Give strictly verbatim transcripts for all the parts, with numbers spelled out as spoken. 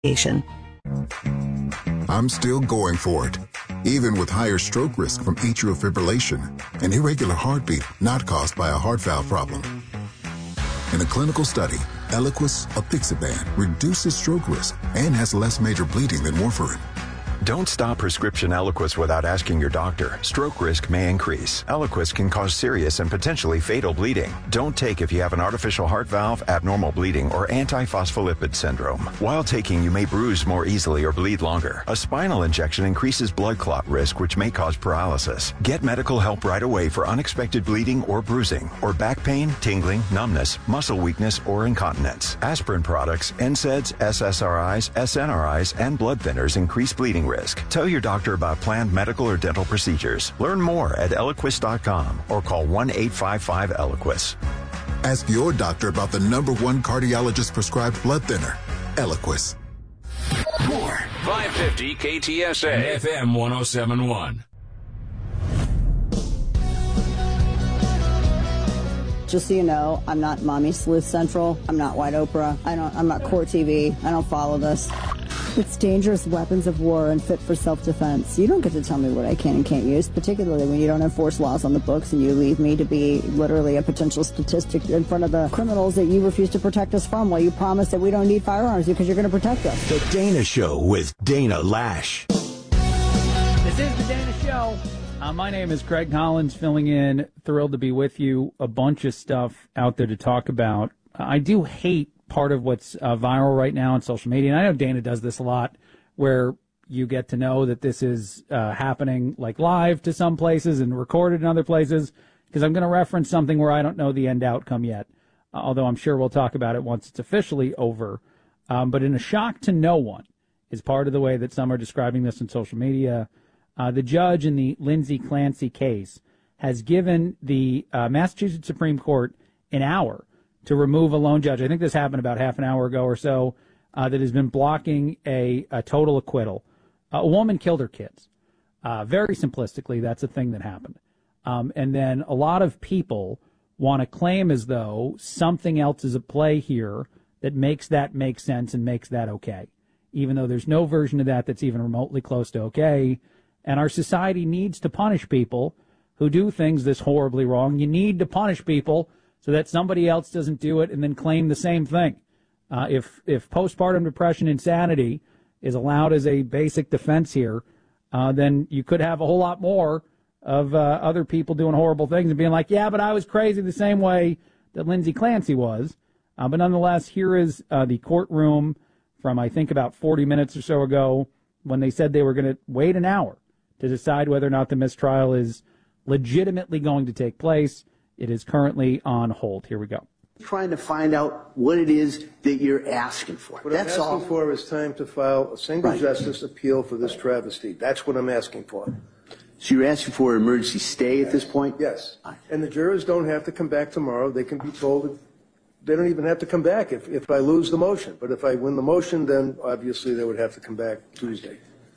I'm still going for it, even with higher stroke risk from atrial fibrillation, an irregular heartbeat not caused by a heart valve problem. In a clinical study, Eliquis apixaban reduces stroke risk and has less major bleeding than warfarin. Don't stop prescription Eliquis without asking your doctor. Stroke risk may increase. Eliquis can cause serious and potentially fatal bleeding. Don't take if you have an artificial heart valve, abnormal bleeding, or antiphospholipid syndrome. While taking, you may bruise more easily or bleed longer. A spinal injection increases blood clot risk, which may cause paralysis. Get medical help right away for unexpected bleeding or bruising, or back pain, tingling, numbness, muscle weakness, or incontinence. Aspirin products, N SAIDs, S S R Is, S N R Is, and blood thinners increase bleeding risk. Tell your doctor about planned medical or dental procedures. Learn more at Eliquis dot com or call one eight five five Eliquis. Ask your doctor about the number one cardiologist prescribed blood thinner, Eliquis. More five fifty K T S A F M one oh seven point one. Just so you know, I'm not Mommy Sleuth Central. I'm not White Oprah. I don't. I'm not Court T V. I don't follow this. It's dangerous weapons of war and fit for self-defense. You don't get to tell me what I can and can't use, particularly when you don't enforce laws on the books and you leave me to be literally a potential statistic in front of the criminals that you refuse to protect us from while you promise that we don't need firearms because you're going to protect us. The Dana Show with Dana Lash. This is The Dana Show. Uh, my name is Craig Collins, filling in. Thrilled to be with you. A bunch of stuff out there to talk about. Uh, I do hate part of what's uh, viral right now on social media, and I know Dana does this a lot, where you get to know that this is uh, happening like live to some places and recorded in other places, because I'm going to reference something where I don't know the end outcome yet, uh, although I'm sure we'll talk about it once it's officially over. Um, but in a shock to no one is part of the way that some are describing this on social media. Uh, the judge in the Lindsay Clancy case has given the uh, Massachusetts Supreme Court an hour to remove a lone judge. I think this happened about half an hour ago or so, uh, that has been blocking a, a total acquittal. Uh, a woman killed her kids. Uh, very simplistically, that's a thing that happened. Um, and then a lot of people want to claim as though something else is at play here that makes that make sense and makes that okay, even though there's no version of that that's even remotely close to okay. And our society needs to punish people who do things this horribly wrong. You need to punish people so that somebody else doesn't do it and then claim the same thing. Uh, if if postpartum depression insanity is allowed as a basic defense here, uh, then you could have a whole lot more of uh, other people doing horrible things and being like, yeah, but I was crazy the same way that Lindsay Clancy was. Uh, but nonetheless, here is uh, the courtroom from, I think, about forty minutes or so ago, when they said they were going to wait an hour to decide whether or not the mistrial is legitimately going to take place. It is currently on hold. Here we go. Trying to find out what it is that you're asking for. What That's I'm asking all. for is time to file a single Right. justice appeal for this travesty. That's what I'm asking for. So you're asking for an emergency stay at this point? Yes. And the jurors don't have to come back tomorrow. They can be told that they don't even have to come back if, if I lose the motion. But if I win the motion, then obviously they would have to come back Tuesday.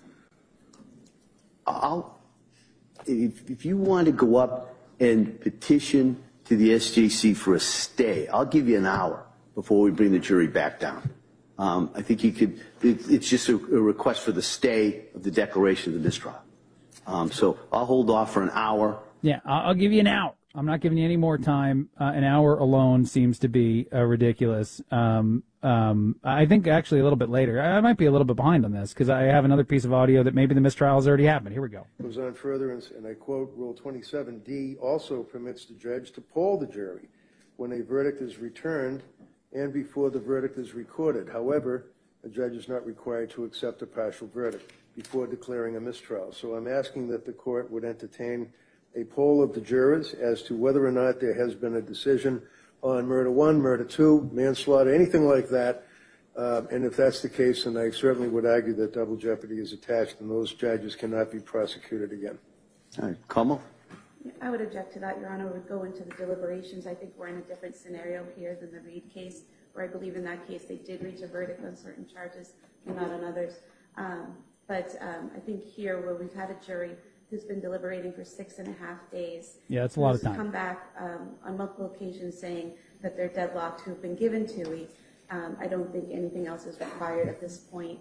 I'll, if, if you want to go up and petition to the S J C for a stay, I'll give you an hour before we bring the jury back down. Um, I think you could, it, it's just a, a request for the stay of the declaration of the mistrial. Um, so I'll hold off for an hour. Yeah, I'll, I'll give you an hour. I'm not giving you any more time. Uh, an hour alone seems to be uh, ridiculous. Um, um, I think actually a little bit later. I might be a little bit behind on this because I have another piece of audio that maybe the mistrial has already happened. Here we go. Goes on further, and, and I quote, Rule twenty-seven D also permits the judge to poll the jury when a verdict is returned and before the verdict is recorded. However, a judge is not required to accept a partial verdict before declaring a mistrial. So I'm asking that the court would entertain a poll of the jurors as to whether or not there has been a decision on murder one, murder two, manslaughter, anything like that. Uh, and if that's the case, then I certainly would argue that double jeopardy is attached and those judges cannot be prosecuted again. All right, Kamal? I would object to that, Your Honor. We would go into the deliberations. I think we're in a different scenario here than the Reed case, where I believe in that case they did reach a verdict on certain charges and not on others. Um, but um, I think here, where we've had a jury who's been deliberating for six and a half days. Yeah, that's a lot of time. Come back um, on multiple occasions saying that they're deadlocked, who've been given to me. Um, I don't think anything else is required at this point.